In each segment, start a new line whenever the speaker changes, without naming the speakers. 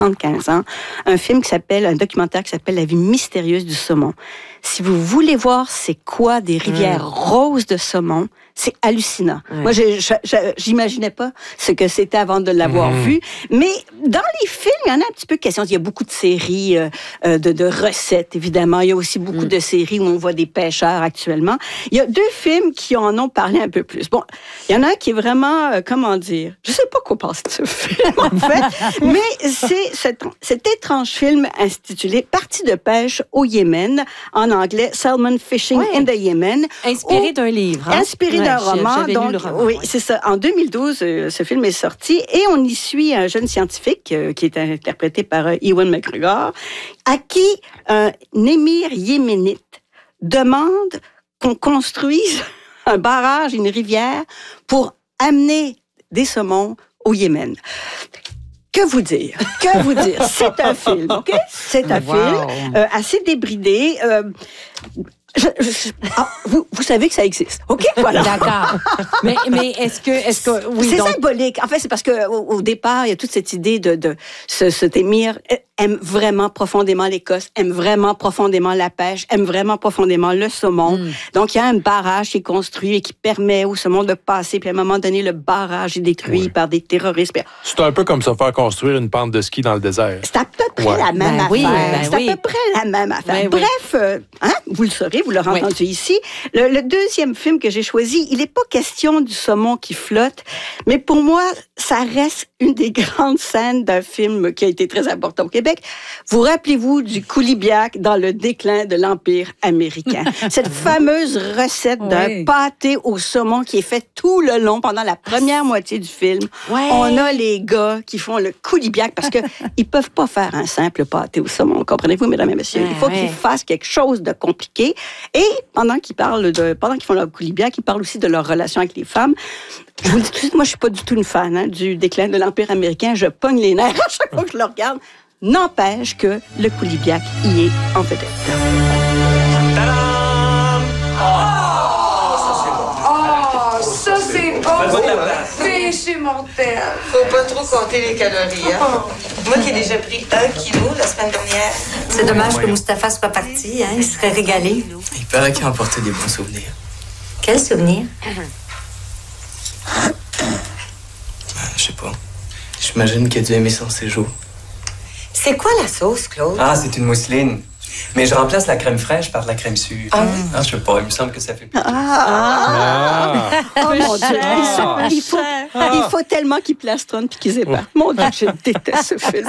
75 ans, un documentaire qui s'appelle La vie mystérieuse du saumon. Si vous voulez voir c'est quoi des rivières roses de saumon, c'est hallucinant. Moi, j'imaginais pas ce que c'était avant de l'avoir vu. Mais dans les films, il y en a un petit peu question. Il y a beaucoup de séries de recettes, évidemment. Il y a aussi beaucoup de séries où on voit des pêcheurs actuellement. Il y a 2 films qui en ont parlé un peu plus. Bon, il y en a un qui est vraiment, comment dire, je sais pas quoi penser de ce film, en fait, mais c'est cet étrange film intitulé Partie de pêche au Yémen, en anglais, Salmon Fishing in the Yemen.
Inspiré d'un livre. Hein?
Inspiré d'un roman. Donc, oui, c'est ça. En 2012, ce film est sorti et on y suit un jeune scientifique qui est interprété par Ewan McGregor, à qui un émir yéménite demande qu'on construise un barrage, une rivière, pour amener des saumons au Yémen. Que vous dire? Que vous dire? C'est un film, OK? C'est un film assez débridé. Vous savez que ça existe, OK? Voilà.
D'accord. Mais est-ce que oui,
c'est
donc...
symbolique. En fait, c'est parce que au départ, il y a toute cette idée de cet émir aime vraiment profondément l'Écosse, aime vraiment profondément la pêche, aime vraiment profondément le saumon. Donc, il y a un barrage qui est construit et qui permet au saumon de passer. Puis à un moment donné, le barrage est détruit par des terroristes.
C'est un peu comme se faire construire une pente de ski dans le désert.
C'est à peu près la même affaire. C'est à peu près la même affaire. Bref, vous le saurez, vous l'aurez entendu ici. Le deuxième film que j'ai choisi, il n'est pas question du saumon qui flotte, mais pour moi, ça reste une des grandes scènes d'un film qui a été très important au Québec. Vous rappelez-vous du coulibiac dans le déclin de l'Empire américain. Cette fameuse recette d'un pâté au saumon qui est fait tout le long pendant la première moitié du film. On a les gars qui font le coulibiac parce que ils peuvent pas faire un simple pâté au saumon. Comprenez-vous, mesdames et messieurs? Il faut qu'ils fassent quelque chose de compliqué. Et pendant qu'ils font leur coulibiac, ils parlent aussi de leur relation avec les femmes. Je vous le dis tout de suite, moi, je suis pas du tout une fan du déclin de l'Empire américain. Je pogne les nerfs à chaque fois que je le regarde. N'empêche que le coulibiac y est en vedette.
Tadam!
Ça c'est bon! Péché mortel!
Faut pas trop compter les calories, hein? Moi qui ai déjà pris 1 kilo la semaine dernière.
C'est dommage que Mustapha soit parti, hein? Il serait régalé.
Il paraît qu'il a emporté des bons souvenirs.
Quel souvenir?
Je sais pas. J'imagine qu'il a dû aimer son séjour.
C'est quoi la sauce, Claude?
Ah, c'est une mousseline. Mais je remplace la crème fraîche par de la crème sûre. Je sais pas, il me semble que ça fait plus.
Oh mon Dieu! Il faut tellement qu'ils plastronnent puis qu'ils épargnent. Mon Dieu, je déteste ce film.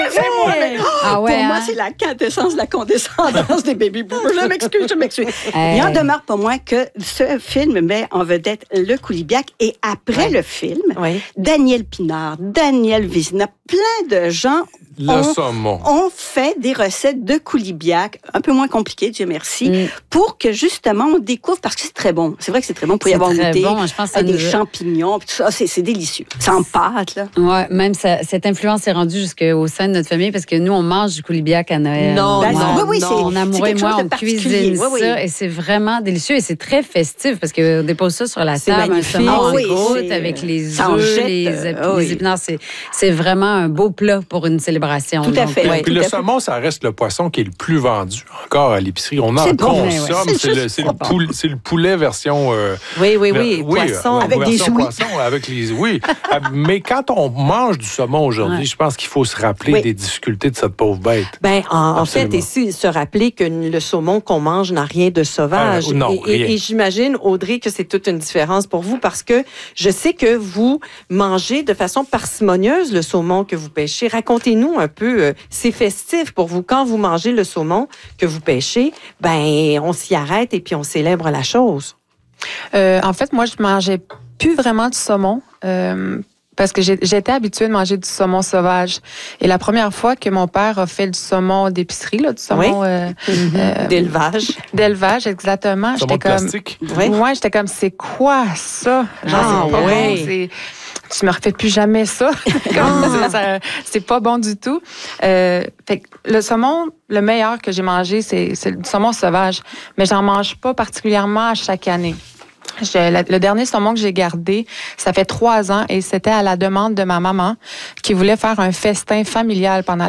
Pour moi, c'est la quintessence de la condescendance des baby boomers. Je m'excuse. Il en demeure pas moins que ce film met en vedette le coulibiac. Et après le film, Daniel Pinard, Daniel Vizina, plein de gens ont fait des recettes de coulibiac, un peu moins compliquées, Dieu merci, pour que justement on découvre, parce que c'est très bon. C'est vrai que c'est très bon pour y avoir goûté.
Bon, je pense
des champignons, tout ça, c'est délicieux. C'est en pâte, là.
Ouais, même cette influence est rendue jusqu'au sein de notre famille parce que nous, on mange du coulibiac à Noël. Mon amoureux et moi, on cuisine ça et c'est vraiment délicieux et c'est très festif parce qu'on dépose ça sur la table, un saumon en croûte avec les œufs, les épinards. C'est vraiment un beau plat pour une célébration.
Tout à fait.
Puis le saumon, ça reste le poisson qui est le plus vendu encore à l'épicerie. On en consomme. C'est le poulet version...
poisson.
Avec des jouets.
Mais quand on mange du saumon aujourd'hui, je pense qu'il faut se rappeler des difficultés de cette pauvre bête.
En fait, ici, se rappeler que le saumon qu'on mange n'a rien de sauvage. Et j'imagine, Audrey, que c'est toute une différence pour vous parce que je sais que vous mangez de façon parcimonieuse le saumon que vous pêchez. Racontez-nous un peu, c'est festif pour vous. Quand vous mangez le saumon que vous pêchez, on s'y arrête et puis on célèbre la chose.
En fait, moi, je mangeais plus vraiment du saumon. Parce que j'étais habituée de manger du saumon sauvage. Et la première fois que mon père a fait du saumon d'épicerie, du saumon...
d'élevage.
D'élevage, exactement.
Saumon plastique.
J'étais comme, c'est quoi ça? C'est pas bon, tu me refais plus jamais ça. C'est pas bon du tout. Fait que le saumon, le meilleur que j'ai mangé, c'est le saumon sauvage. Mais j'en mange pas particulièrement à chaque année. Le dernier saumon que j'ai gardé, ça fait 3 ans et c'était à la demande de ma maman qui voulait faire un festin familial pendant